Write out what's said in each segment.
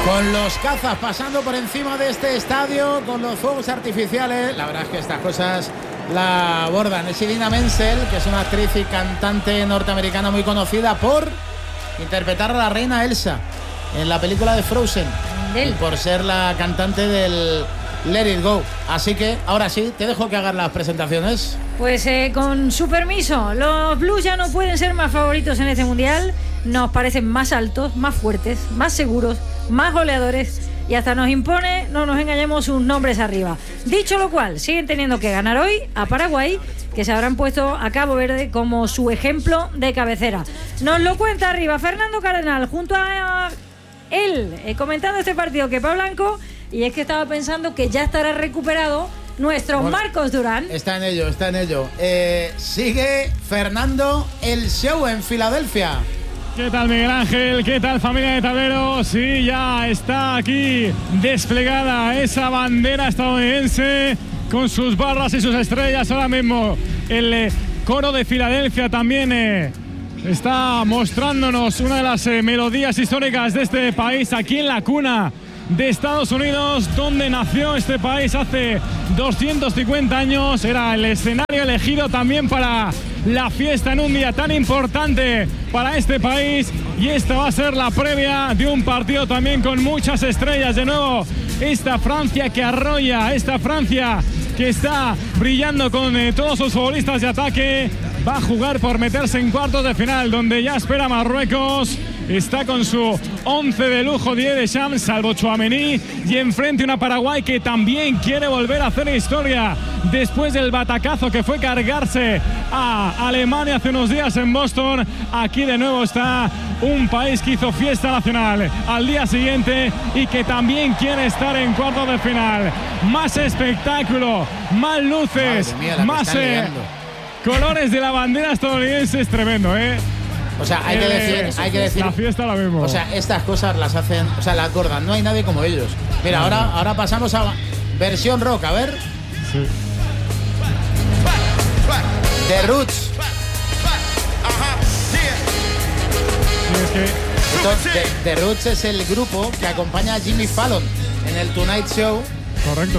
Con los cazas pasando por encima de este estadio, con los fuegos artificiales. La verdad es que estas cosas la abordan. Es Idina Menzel, que es una actriz y cantante norteamericana muy conocida por interpretar a la reina Elsa en la película de Frozen. Y por ser la cantante del Let It Go. Así que, ahora sí, te dejo que hagas las presentaciones. Pues con su permiso, los Blues ya no pueden ser más favoritos en este Mundial. Nos parecen más altos, más fuertes, más seguros, más goleadores y hasta nos impone, no nos engañemos, sus nombres arriba. Dicho lo cual, siguen teniendo que ganar hoy a Paraguay, que se habrán puesto a Cabo Verde como su ejemplo de cabecera. Nos lo cuenta arriba Fernando Cardenal junto a él, comentando este partido, que Pablo Blanco, y es que estaba pensando que ya estará recuperado nuestro Marcos Durán. Está en ello, está en ello. Sigue Fernando el show en Filadelfia. ¿Qué tal, Miguel Ángel? ¿Qué tal, familia de tableros? Sí, ya está aquí desplegada esa bandera estadounidense con sus barras y sus estrellas. Ahora mismo el coro de Filadelfia también está mostrándonos una de las melodías históricas de este país, aquí en la cuna de Estados Unidos, donde nació este país hace 250 años. Era el escenario elegido también para la fiesta en un día tan importante para este país, y esta va a ser la previa de un partido también con muchas estrellas. De nuevo, esta Francia que arrolla, esta Francia que está brillando con todos sus futbolistas de ataque, va a jugar por meterse en cuartos de final, donde ya espera Marruecos. Está con su 11 de lujo, Didier Deschamps, salvo Tchouaméni, y enfrente una Paraguay que también quiere volver a hacer historia después del batacazo que fue cargarse a Alemania hace unos días en Boston. Aquí de nuevo está un país que hizo fiesta nacional al día siguiente y que también quiere estar en cuartos de final. Más espectáculo, más luces, más colores de la bandera estadounidense. Es tremendo, ¿eh? O sea, hay que decir. La fiesta la mismo. O sea, estas cosas las hacen, o sea, las gordas. No hay nadie como ellos. Mira, ahora pasamos a versión rock, a ver. Sí. The Roots. The Roots es el grupo que acompaña a Jimmy Fallon en el Tonight Show. Correcto.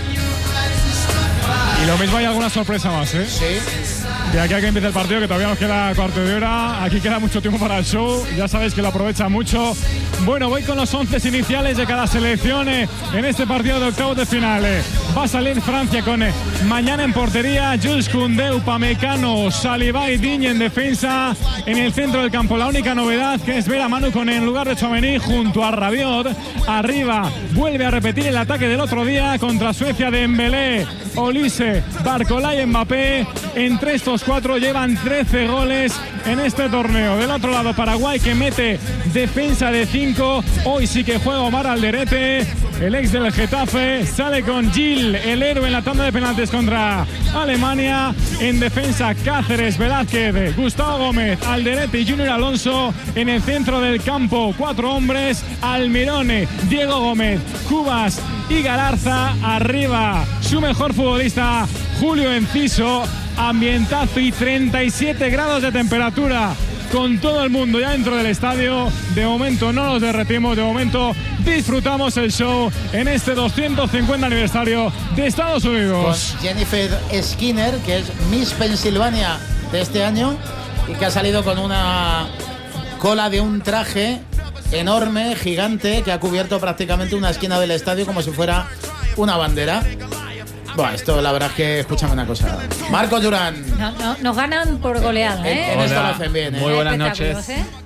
Y lo mismo, hay alguna sorpresa más, ¿eh? Sí. De aquí a que empiece el partido, que todavía nos queda cuarto de hora. Aquí queda mucho tiempo para el show. Ya sabéis que lo aprovecha mucho. Bueno, voy con los 11 iniciales de cada selección en este partido de octavos de final. Va a salir Francia con mañana en portería Jules Koundé, Upamecano, Saliba y Digne en defensa. En el centro del campo, la única novedad que es ver a Manu Koné en lugar de Tchouaméni junto a Rabiot. Arriba vuelve a repetir el ataque del otro día contra Suecia, de Dembélé, Olise, Barcola y Mbappé. Entre estos cuatro llevan 13 goles en este torneo. Del otro lado, Paraguay, que mete defensa de 5. Hoy sí que juega Omar Alderete, el ex del Getafe. Sale con Gil, el héroe, en la tanda de penaltis contra Alemania. En defensa, Cáceres, Velázquez, Gustavo Gómez, Alderete y Junior Alonso. En el centro del campo, 4 hombres: Almirone, Diego Gómez, Cubas y Galarza. Arriba, su mejor futbolista, Julio Enciso. Ambientazo y 37 grados de temperatura con todo el mundo ya dentro del estadio. De momento no nos derretimos, de momento disfrutamos el show en este 250 aniversario de Estados Unidos. Con Jennifer Skinner, que es Miss Pensilvania de este año y que ha salido con una cola de un traje enorme, gigante, que ha cubierto prácticamente una esquina del estadio como si fuera una bandera. Bueno, esto la verdad es que, escúchame una cosa. Marcos Durán. Nos ganan por goleada, ¿eh? En esto lo hacen bien, ¿eh? Muy buenas noches.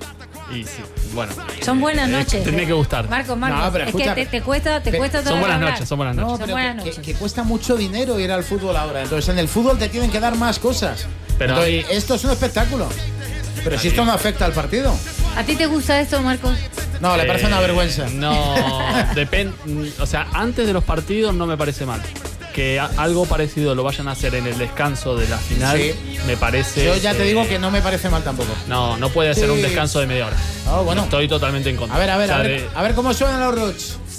Y sí, bueno. Son buenas noches. Tiene que gustar. Marcos, No, pero es que te cuesta Son buenas hablar. noches, son buenas noches. No, Son pero buenas noches. que cuesta mucho dinero ir al fútbol ahora. Entonces, en el fútbol te tienen que dar más cosas. Pero entonces, esto es un espectáculo. Pero si esto no afecta al partido. ¿A ti te gusta esto, Marcos? No, le parece una vergüenza. No, depende. O sea, antes de los partidos no me parece mal. Que algo parecido lo vayan a hacer en el descanso de la final, sí, me parece. Yo ya te digo que no me parece mal tampoco. No puede ser un descanso de media hora. Oh, bueno. Estoy totalmente en contra. A ver cómo suenan los Roots.